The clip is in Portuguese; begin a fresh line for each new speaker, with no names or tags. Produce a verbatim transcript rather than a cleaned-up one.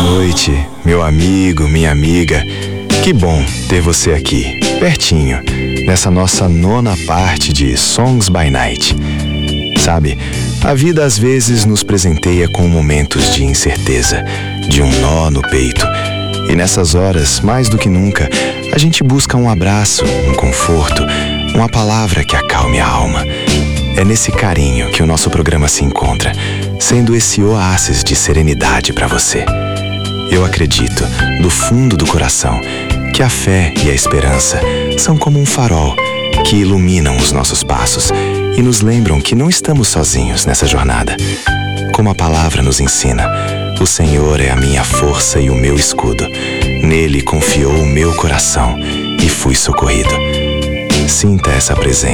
noite, meu amigo, minha amiga. Que bom ter você aqui, pertinho, nessa nossa nona parte de Songs by Night. Sabe, a vida às vezes nos presenteia com momentos de incerteza, de um nó no peito. E nessas horas, mais do que nunca, a gente busca um abraço, um conforto, uma palavra que acalme a alma. É nesse carinho que o nosso programa se encontra, sendo esse oásis de serenidade para você. Eu acredito, do fundo do coração, que a fé e a esperança são como um farol que iluminam os nossos passos e nos lembram que não estamos sozinhos nessa jornada. Como a palavra nos ensina, o Senhor é a minha força e o meu escudo. Nele confiou o meu coração e fui socorrido. Sinta essa presença.